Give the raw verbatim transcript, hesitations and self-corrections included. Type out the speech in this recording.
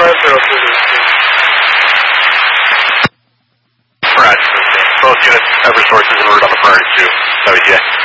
five zero three two. Roger. Both units, Eversource is en route on the priority two. W J.